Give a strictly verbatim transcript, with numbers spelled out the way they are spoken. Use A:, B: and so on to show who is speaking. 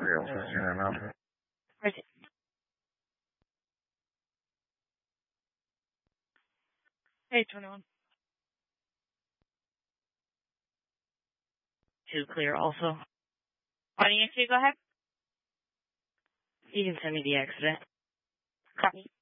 A: Real fifteen Alpha.
B: Right. Hey, twenty-one. Two clear also. Audience, you go ahead. You can send me the accident. Copy.